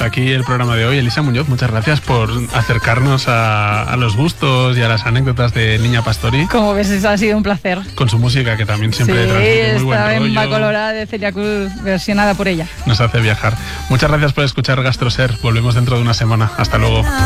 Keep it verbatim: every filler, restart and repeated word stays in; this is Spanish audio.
aquí el programa de hoy. Elisa Muñoz, muchas gracias por acercarnos a, a los gustos y a las anécdotas de Niña Pastori. Como ves, eso ha sido un placer. Con su música, que también siempre sí, transmite muy buen rollo. Sí, esta Colorada de Celia Cruz, versionada por ella. Nos hace viajar. Muchas gracias por escuchar GastroSer. Volvemos dentro de una semana. Hasta luego.